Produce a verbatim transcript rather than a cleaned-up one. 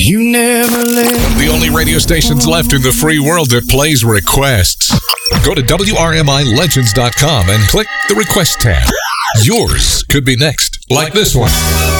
You never let One of the only radio stations left in the free world that plays requests. Go to W R M I Legends dot com and click the Request tab. Yours could be next, like this one.